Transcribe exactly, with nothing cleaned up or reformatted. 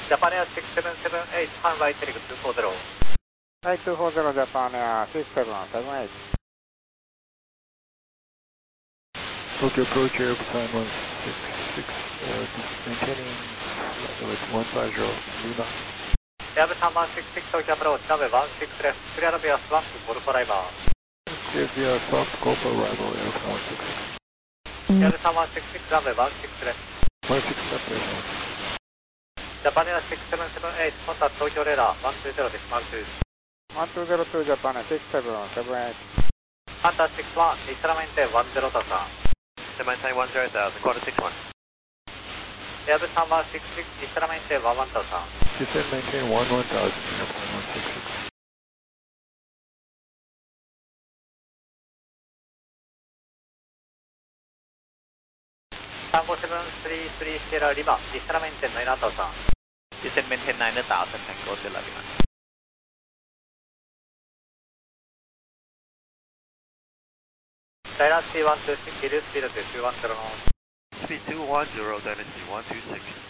Japan Air six seven seven eight, turn right heading two four zero. Right two four zero Japan Air six seven seven eight. Tokyo approach air time one six six, uh, maintaining level one five zero, Lima. Airbusan one six six, Tokyo approach, runway one six left, clear via swamp to Golf arrival. Clear via soft Golf arrival, Airbusan one six six. Airbusan one six six, runway one six left. one six left, Airbusan. Japan Air six seven seven eight, contact Tokyo radar one two zero decimal two. one two zero two Japan Air six seven seven eight. Contact six one, Isla maintain one zero thousand. Isla maintain one zero thousand, quarter six one. Airbusan one six six, Isla maintain one one thousand. Isla maintain one one thousand, Airbusan one six six. Tango seven three three Sierra Lima, Isla maintain nine thousand. Isla maintain nine thousand, Tango Sierra Lima. Dynasty one two six, reduce speed to two one zero knots. Speed two one zero, Dynasty one two six.